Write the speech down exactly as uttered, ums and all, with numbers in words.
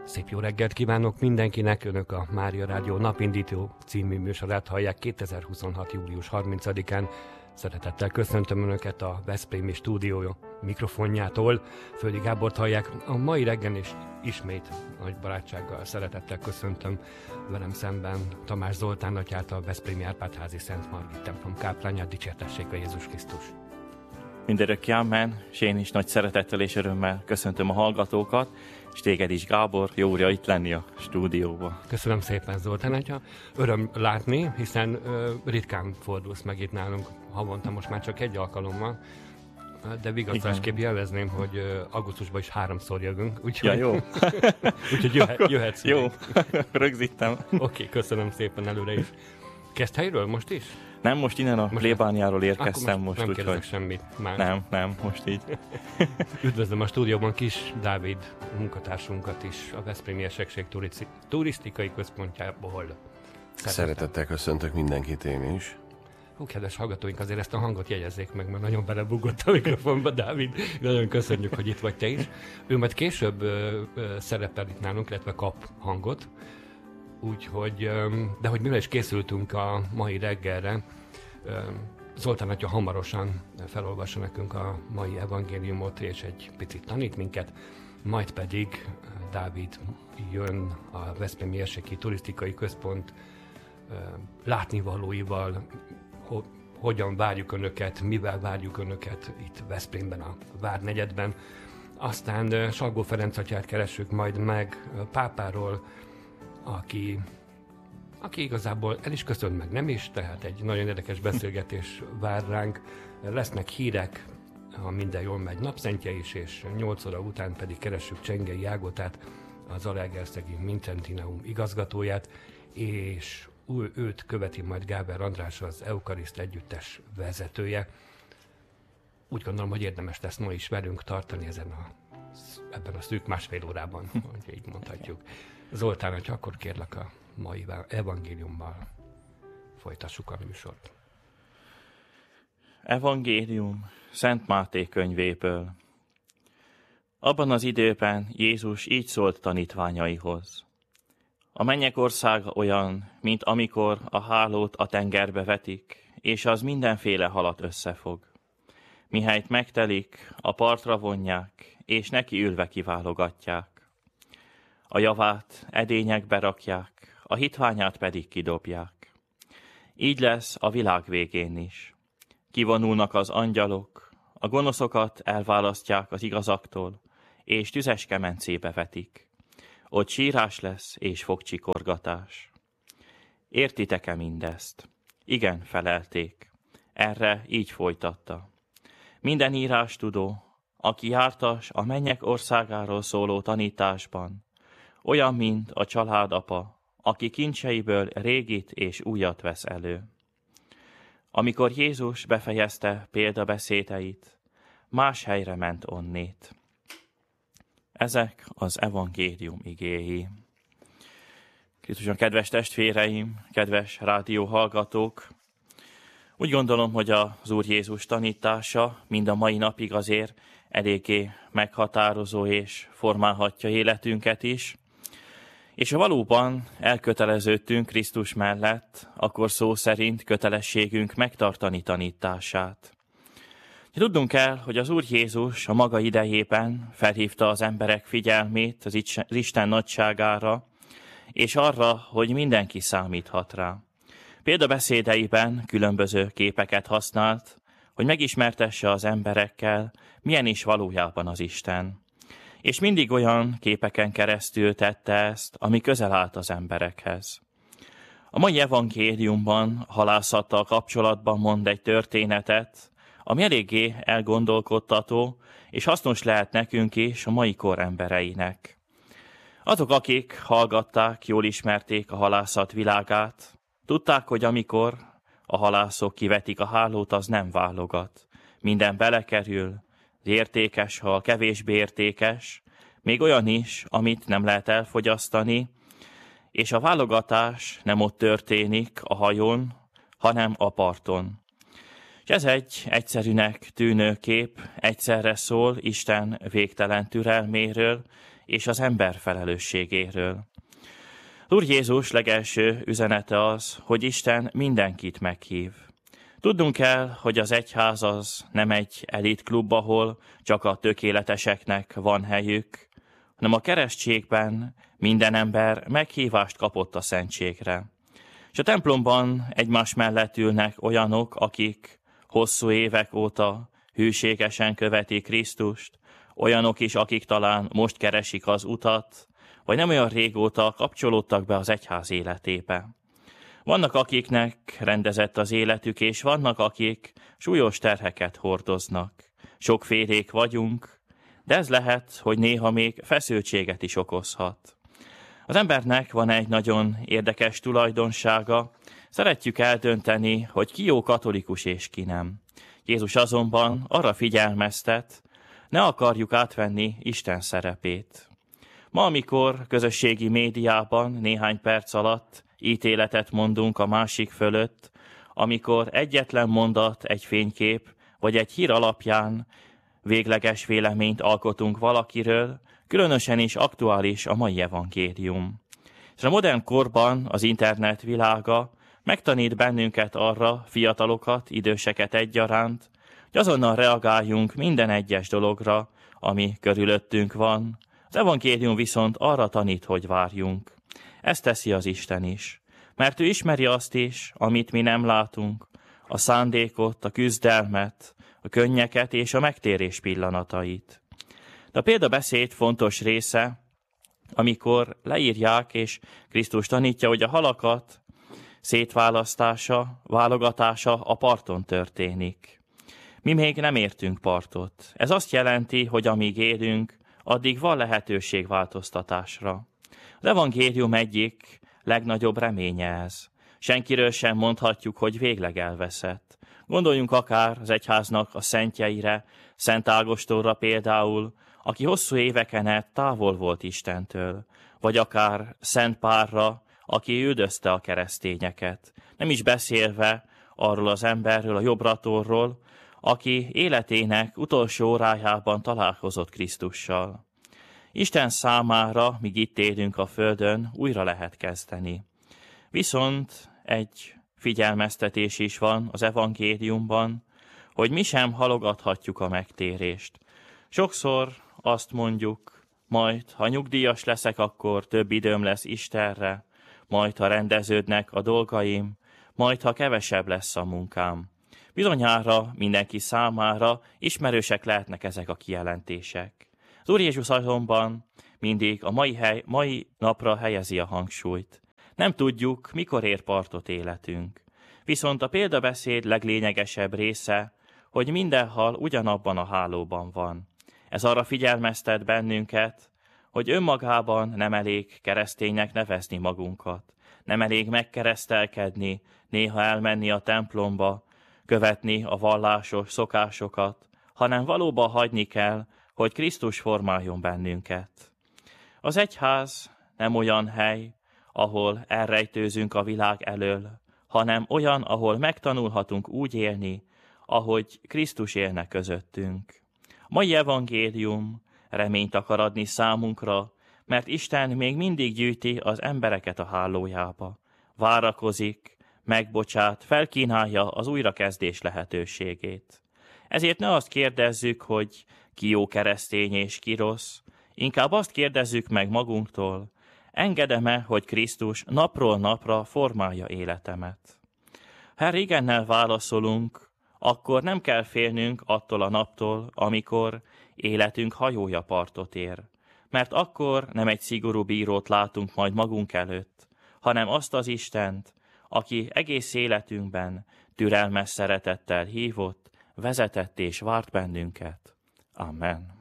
Szép jó reggelt kívánok mindenkinek! Önök a Mária Rádió Napindító című műsorát hallják kétezer-huszonhat. július harmincadikán. Szeretettel köszöntöm Önöket a Veszprémi stúdió mikrofonjától. Földi Gábort hallják a mai reggel, és ismét nagy barátsággal szeretettel köszöntöm velem szemben Tamás Zoltán atyát, a Veszprémi Árpád-házi Szent Margit templom káplányát. Dicsértessék a Jézus Krisztus! Mindörökké amen, és én is nagy szeretettel és örömmel köszöntöm a hallgatókat, és téged is, Gábor, jó újra itt lenni a stúdióban. Köszönöm szépen, Zoltán atya. Öröm látni, hiszen ö, ritkán fordulsz meg itt nálunk, havonta most már csak egy alkalommal, de vigasztásképp jelezném, hogy ö, augusztusban is háromszor jövünk, úgyhogy, ja, jó. úgyhogy jöhet, jöhetsz. Jó, rögzítem. Oké, okay, köszönöm szépen előre is. Kezd helyről most is? Nem, most innen a plébániáról érkeztem most. most, Nem kérdezek úgyhogy... semmit már. Nem, nem, most így. Üdvözlöm a stúdióban Kis Dávid munkatársunkat is, a Veszprémi Esegség turisztikai központjából. Szeretettel köszöntök mindenkit én is. Hú, kedves hallgatóink, azért ezt a hangot jegyezzék meg, mert nagyon belebugott a mikrofonba, Dávid. Nagyon köszönjük, hogy itt vagy te is. Ő majd később ö, ö, szerepel itt nálunk, illetve kap hangot. Úgyhogy, de hogy mire is készültünk a mai reggelre, Zoltán atya hamarosan felolvassa nekünk a mai evangéliumot, és egy picit tanít minket, majd pedig Dávid jön a Veszprémi Erseki Turisztikai Központ látnivalóival, hogyan várjuk Önöket, mivel várjuk Önöket itt Veszprémben, a Várnegyedben. Aztán Salgó Ferenc atyát keressük majd meg pápáról, Aki, aki igazából el is köszönt, meg nem is, tehát egy nagyon érdekes beszélgetés vár ránk. Lesznek hírek, ha minden jól megy, napszentje is, és nyolc óra után pedig keressük Csengei Ágotát, az Zalaegerszegi Mincentineum igazgatóját, és őt követi majd Gáber András, az Eukariszt együttes vezetője. Úgy gondolom, hogy érdemes lesz ma is velünk tartani ezen a, ebben a szűk másfél órában, hogy így mondhatjuk. Zoltán, hogy akkor kérlek a mai evangéliummal folytassuk a műsort. Evangélium Szent Máté könyvéből. Abban az időben Jézus így szólt tanítványaihoz. A mennyek országa olyan, mint amikor a hálót a tengerbe vetik, és az mindenféle halat összefog. Mihelyt megtelik, a partra vonják, és neki ülve kiválogatják. A javát edényekbe rakják, a hitványát pedig kidobják. Így lesz a világ végén is. Kivonulnak az angyalok, a gonoszokat elválasztják az igazaktól, és tüzes kemencébe vetik. Ott sírás lesz és fogcsikorgatás. Értitek-e mindezt? Igen, felelték. Erre így folytatta. Minden írástudó, aki jártas a mennyek országáról szóló tanításban, olyan, mint a családapa, aki kincseiből régit és újat vesz elő. Amikor Jézus befejezte példabeszédeit, más helyre ment onnét. Ezek az evangélium igéi. Krisztuson, kedves testvéreim, kedves rádióhallgatók! Úgy gondolom, hogy az Úr Jézus tanítása mind a mai napig azért eléggé meghatározó és formálhatja életünket is. És ha valóban elköteleződtünk Krisztus mellett, akkor szó szerint kötelességünk megtartani tanítását. Tudnunk kell, hogy az Úr Jézus a maga idejében felhívta az emberek figyelmét az Isten nagyságára, és arra, hogy mindenki számíthat rá. Példabeszédeiben különböző képeket használt, hogy megismertesse az emberekkel, milyen is valójában az Isten. És mindig olyan képeken keresztül tette ezt, ami közel állt az emberekhez. A mai evangéliumban halászattal kapcsolatban mond egy történetet, ami eléggé elgondolkodtató, és hasznos lehet nekünk is, a mai kor embereinek. Azok, akik hallgatták, jól ismerték a halászat világát, tudták, hogy amikor a halászok kivetik a hálót, az nem válogat. Minden belekerül, az értékes hal, kevésbé értékes, még olyan is, amit nem lehet elfogyasztani, és a válogatás nem ott történik a hajón, hanem a parton. És ez egy egyszerűnek tűnő kép, egyszerre szól Isten végtelen türelméről, és az ember felelősségéről. Úr Jézus legelső üzenete az, hogy Isten mindenkit meghív. Tudnunk kell, hogy az egyház az nem egy elit klub, ahol csak a tökéleteseknek van helyük, hanem a keresztségben minden ember meghívást kapott a szentségre. És a templomban egymás mellett ülnek olyanok, akik hosszú évek óta hűségesen követik Krisztust, olyanok is, akik talán most keresik az utat, vagy nem olyan régóta kapcsolódtak be az egyház életébe. Vannak, akiknek rendezett az életük, és vannak, akik súlyos terheket hordoznak. Sokfélék vagyunk, de ez lehet, hogy néha még feszültséget is okozhat. Az embernek van egy nagyon érdekes tulajdonsága, szeretjük eldönteni, hogy ki jó katolikus és ki nem. Jézus azonban arra figyelmeztet, ne akarjuk átvenni Isten szerepét. Ma, amikor közösségi médiában néhány perc alatt ítéletet mondunk a másik fölött, amikor egyetlen mondat, egy fénykép vagy egy hír alapján végleges véleményt alkotunk valakiről, különösen is aktuális a mai evangélium. És a modern korban az internet világa megtanít bennünket arra, fiatalokat, időseket egyaránt, hogy azonnal reagáljunk minden egyes dologra, ami körülöttünk van. Az evangélium viszont arra tanít, hogy várjunk. Ezt teszi az Isten is, mert ő ismeri azt is, amit mi nem látunk, a szándékot, a küzdelmet, a könnyeket és a megtérés pillanatait. De a példabeszéd fontos része, amikor leírják, és Krisztus tanítja, hogy a halakat szétválasztása, válogatása a parton történik. Mi még nem értünk partot. Ez azt jelenti, hogy amíg élünk, addig van lehetőség változtatásra. Az evangélium egyik legnagyobb reménye ez. Senkiről sem mondhatjuk, hogy végleg elveszett. Gondoljunk akár az egyháznak a szentjeire, Szent Ágostonra például, aki hosszú éveken át távol volt Istentől, vagy akár Szent Párra, aki üldözte a keresztényeket. Nem is beszélve arról az emberről, a Jobbratorról, aki életének utolsó órájában találkozott Krisztussal. Isten számára, míg itt élünk a földön, újra lehet kezdeni. Viszont egy figyelmeztetés is van az evangéliumban, hogy mi sem halogathatjuk a megtérést. Sokszor azt mondjuk, majd ha nyugdíjas leszek, akkor több időm lesz Istenre, majd ha rendeződnek a dolgaim, majd ha kevesebb lesz a munkám. Bizonyára mindenki számára ismerősek lehetnek ezek a kijelentések. Az Úr Jézus azonban mindig a mai, hely, mai napra helyezi a hangsúlyt. Nem tudjuk, mikor ér partot életünk. Viszont a példabeszéd leglényegesebb része, hogy minden hal ugyanabban a hálóban van. Ez arra figyelmeztet bennünket, hogy önmagában nem elég kereszténynek nevezni magunkat. Nem elég megkeresztelkedni, néha elmenni a templomba, követni a vallásos szokásokat, hanem valóban hagyni kell, hogy Krisztus formáljon bennünket. Az egyház nem olyan hely, ahol elrejtőzünk a világ elől, hanem olyan, ahol megtanulhatunk úgy élni, ahogy Krisztus élne közöttünk. A mai evangélium reményt akar adni számunkra, mert Isten még mindig gyűjti az embereket a hálójába. Várakozik, megbocsát, felkínálja az újrakezdés lehetőségét. Ezért ne azt kérdezzük, hogy ki jó keresztény és ki rossz, inkább azt kérdezzük meg magunktól, engedem-e, hogy Krisztus napról napra formálja életemet. Ha igennel válaszolunk, akkor nem kell félnünk attól a naptól, amikor életünk hajója partot ér, mert akkor nem egy szigorú bírót látunk majd magunk előtt, hanem azt az Istent, aki egész életünkben türelmes szeretettel hívott, vezetett és várt bennünket. Amen.